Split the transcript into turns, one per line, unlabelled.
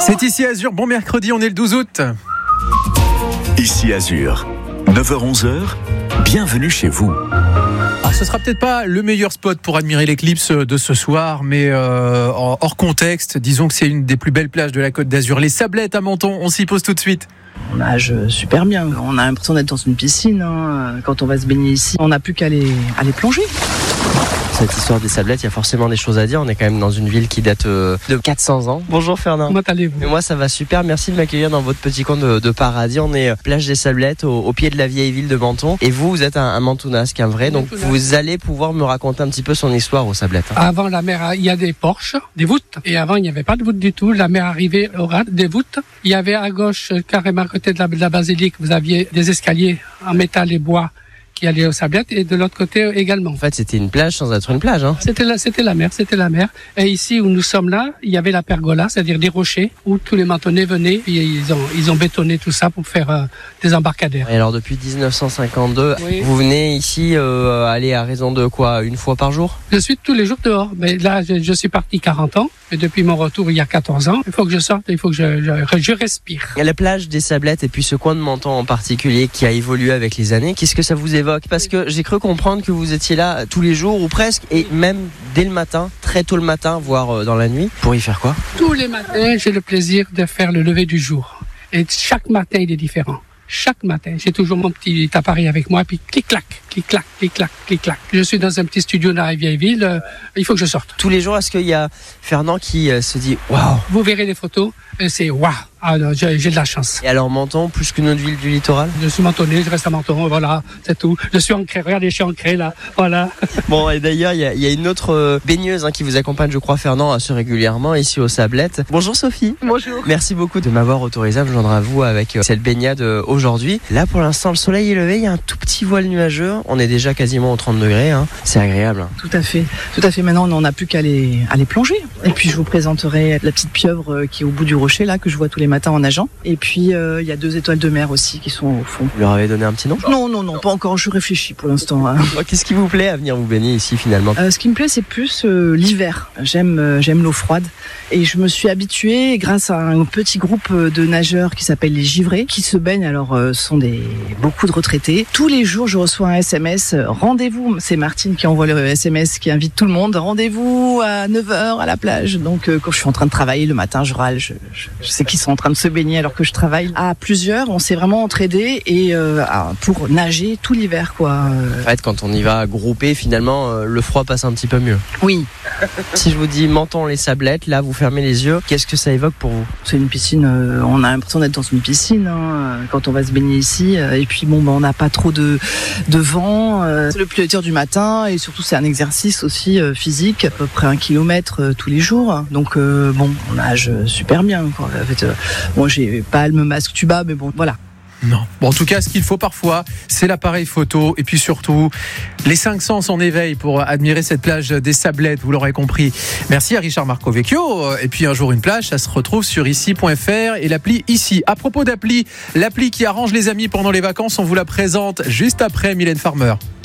C'est ici Azur, bon mercredi, on est le 12 août.
Ici Azur, 9h-11h, bienvenue chez vous.
Alors, ce sera peut-être pas le meilleur spot pour admirer l'éclipse de ce soir, mais hors contexte, disons que c'est une des plus belles plages de la Côte d'Azur. Les Sablettes à Menton, on s'y pose tout de suite.
On nage super bien, on a l'impression d'être dans une piscine quand on va se baigner ici. On n'a plus qu'à aller plonger.
Cette histoire des Sablettes, il y a forcément des choses à dire. On est quand même dans une ville qui date de 400 ans. Bonjour Fernand.
Comment allez-vous ?
Et moi ça va super, merci de m'accueillir dans votre petit coin de paradis. On est plage des Sablettes au pied de la vieille ville de Menton. Et vous êtes un Mentonasque, un vrai. Donc vous allez pouvoir me raconter un petit peu son histoire aux Sablettes.
Avant la mer, il y a des porches, des voûtes. Et avant il n'y avait pas de voûtes du tout. La mer arrivait au ras des voûtes. Il y avait à gauche, carrément à côté de la basilique, vous aviez des escaliers en métal et bois qui allait aux Sablettes, et de l'autre côté également.
En fait, c'était une plage sans être une plage.
C'était la mer. Et ici où nous sommes là, il y avait la pergola, c'est-à-dire des rochers où tous les Mentonnais venaient. Et ils ont bétonné tout ça pour faire des embarcadères.
Et alors, depuis 1952,
oui.
Vous venez ici aller à raison de quoi, une fois par jour ?
Je suis tous les jours dehors. Mais là, je suis parti 40 ans. Et depuis mon retour, il y a 14 ans, il faut que je sorte, il faut que je respire.
Il y a la plage des Sablettes et puis ce coin de Menton en particulier qui a évolué avec les années. Qu'est-ce que ça vous évoque ? Parce que j'ai cru comprendre que vous étiez là tous les jours ou presque, et même dès le matin, très tôt le matin, voire dans la nuit. Pour y faire quoi ?
Tous les matins, j'ai le plaisir de faire le lever du jour. Et chaque matin, il est différent. Chaque matin, j'ai toujours mon petit appareil avec moi, puis clic-clac, clic-clac, clic-clac, clic-clac. Je suis dans un petit studio dans la vieille ville, il faut que je sorte.
Tous les jours, est-ce qu'il y a Fernand qui se dit « Waouh ».
Vous verrez les photos, c'est « Waouh ». Ah non, j'ai de la chance.
Et alors Menton, plus qu'une autre ville du littoral ?
Je suis mentonné, je reste à Menton, voilà, c'est tout. Je suis ancré, regardez, je suis ancré là, voilà.
Bon, et d'ailleurs, il y a une autre baigneuse qui vous accompagne, je crois, Fernand, assez régulièrement ici aux Sablettes. Bonjour Sophie.
Bonjour.
Merci beaucoup de m'avoir autorisé à me joindre à vous avec cette baignade aujourd'hui. Là, pour l'instant, le soleil est levé, il y a un tout petit voile nuageux. On est déjà quasiment aux 30 degrés, c'est agréable.
Tout à fait. Maintenant, on n'a plus qu'à aller plonger. Et puis, je vous présenterai la petite pieuvre qui est au bout du rocher, là, que je vois tous les matins en nageant. Et puis, il y a 2 étoiles de mer aussi qui sont au fond.
Vous leur avez donné un petit nom ?
Non, pas encore. Je réfléchis pour l'instant.
Qu'est-ce qui vous plaît à venir vous baigner ici, finalement ?
Ce qui me plaît, c'est plus l'hiver. J'aime l'eau froide. Et je me suis habituée grâce à un petit groupe de nageurs qui s'appelle les Givrés, qui se baignent. Alors, sont beaucoup de retraités. Tous les jours, je reçois un SMS. Rendez-vous. C'est Martine qui envoie le SMS qui invite tout le monde. Rendez-vous à 9h à la plage. Donc, quand je suis en train de travailler le matin, je râle. Je sais qu'ils sont en train de se baigner alors que je travaille. À plusieurs, on s'est vraiment entraidés et pour nager tout l'hiver, quoi.
En fait, quand on y va groupé, finalement, le froid passe un petit peu mieux.
Oui.
Si je vous dis Menton les Sablettes, là, vous fermez les yeux. Qu'est-ce que ça évoque pour vous ?
C'est une piscine. On a l'impression d'être dans une piscine quand on va se baigner ici. Et puis on n'a pas trop de vent. C'est le plus heure du matin et surtout c'est un exercice aussi physique, à peu près 1 kilomètre tous les jours. Donc on nage super bien, quoi. En fait, j'ai palme, masque, tuba, mais bon, voilà.
Non. Bon, en tout cas, ce qu'il faut parfois, c'est l'appareil photo et puis surtout les 5 sens en éveil pour admirer cette plage des Sablettes, vous l'aurez compris. Merci à Richard Marcovecchio. Et puis un jour une plage, ça se retrouve sur ici.fr et l'appli Ici. À propos d'appli, l'appli qui arrange les amis pendant les vacances, on vous la présente juste après Mylène Farmer.